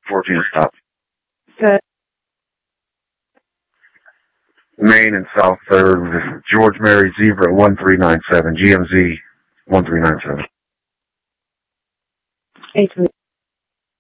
14 stop. Good. Main and South 3rd, George Mary Zebra 1397, GMZ 1397. 8